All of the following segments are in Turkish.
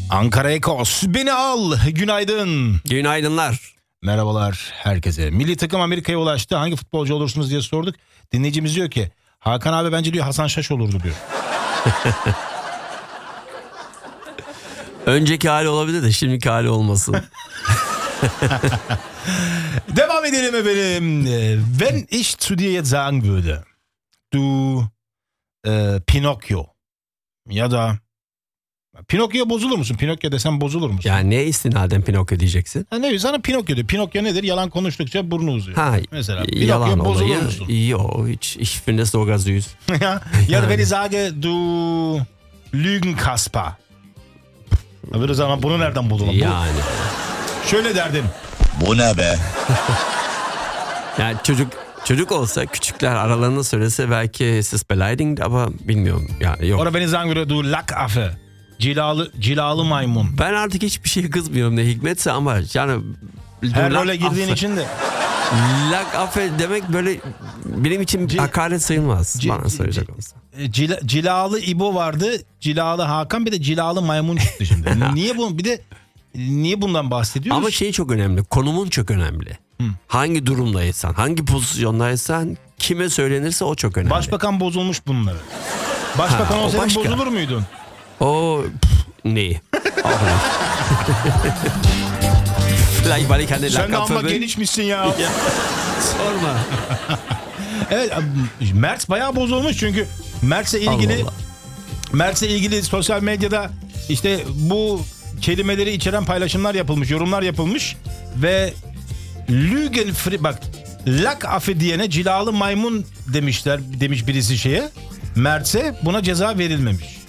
Ankara Ekos, beni al. Günaydın. Günaydınlar. Merhabalar herkese. Milli takım Amerika'ya ulaştı. Hangi futbolcu olursunuz diye sorduk. Dinleyicimiz diyor ki Hakan abi bence diyor Hasan Şaş olurdu diyor. Önceki hali olabilir de şimdiki hali olmasın. Devam edelim efendim. Wenn ich zu dir jetzt sagen würde, du Pinokyo ya da Pinokyo bozulur musun? Pinokyo desem bozulur musun? Yani ne istinaden Pinokyo diyeceksin? Ha, ne sana Pinokyo diyor. Pinokyo nedir? Yalan konuştukça burnu uzuyor. Ha, mesela yalan Pinokyo bozulur olayı. musun? Yo, ich finde es sogar süß. Ya da wenn ich sage du Lügenkasper. Böyle zaman bunu nereden buldun? Yani. Şöyle derdim. Bu ne be? Yani çocuk olsa küçükler aralarında söylese belki siz beleidigend ama bilmiyorum. Yani yok. Orada beni zangırıyor du Lackaffe. Cilalı maymun. Ben artık hiçbir şeye kızmıyorum ne hikmetse ama yani Her role girdiğin için de. Lak affe demek böyle benim için hakaret sayılmaz bana söyleyecek olsa. Cilalı İbo vardı, cilalı Hakan, bir de cilalı maymun çıktı şimdi. Niye bundan bahsediyoruz? Ama şey çok önemli, konumun çok önemli. Hangi durumdaysan, hangi pozisyondaysan, kime söylenirse o çok önemli. Başbakan bozulmuş bunları. Başbakan olsaydın bozulur muydun? O neyi? Sen de amma genişmişsin ya. Sorma. Evet, Mertz bayağı bozulmuş çünkü Mertz'le ilgili sosyal medyada işte bu kelimeleri içeren paylaşımlar yapılmış, yorumlar yapılmış ve Lügenfried, bak Lackaffe diyene cilalı maymun demiş birisi şeye. Mertz'e, buna ceza verilmemiş.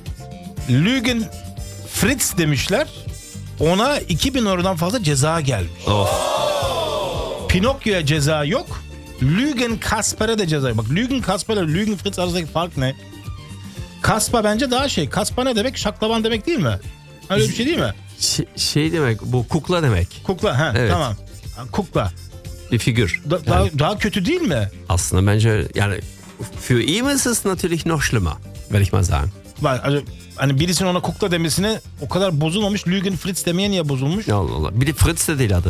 Lügenfried demişler. Ona 2000 eurodan fazla ceza gelmiş. Pinokyo'ya ceza yok. Lügenkasper'e de ceza yok. Bak Lügenkasper ile Lügenfried arasındaki fark ne? Kaspa bence daha şey. Kaspa ne demek? Şaklaban demek değil mi? Öyle bir şey değil mi? Şey demek, bu kukla demek. Kukla, evet. Tamam. Kukla. Bir figür. Daha kötü değil mi? Aslında bence yani für ihn ist es natürlich noch schlimmer, würde ich mal sagen. Bak hani birisinin ona kukla demesine o kadar bozulmamış. Lügenfried demeye niye bozulmuş? Allah Allah. Bir de Fritz de değil adı.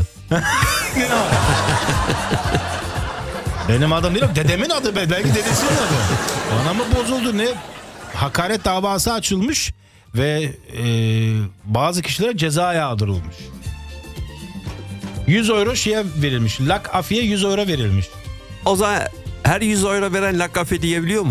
Benim adım değil, dedemin adı be. Belki dedesinin adı. Bana mı bozuldu ne? Hakaret davası açılmış ve bazı kişilere ceza yağdırılmış. 100 euro şeye verilmiş. Lackaffe'ye 100 euro verilmiş. O zaman her 100 euro veren Lackaffe diyebiliyor mu?